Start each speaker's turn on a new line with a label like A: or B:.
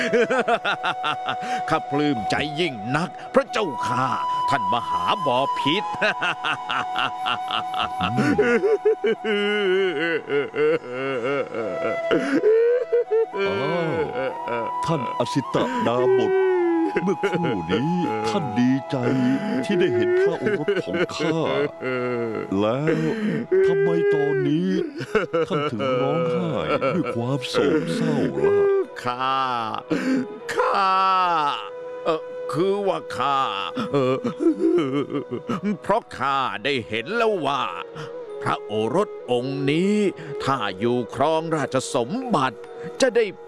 A: ข้าปลื้มใจยิ่งนักพระเจ้าข้าท่านมหาบพิตร
B: ท่านอสิตดาบทเมื่อครู่นี้ท่านดีใจที่ได้เห็นพระโอรสของข้าแล้วทำไมตอนนี้ท่านถึงร้องไห้ด้วยความโศกเศร้าล่ะ
A: ข้าคือว่าข้าเพราะข้าได้เห็นแล้วว่าพระโอรสองค์นี้ถ้าอยู่ครองราชสมบัติจะได้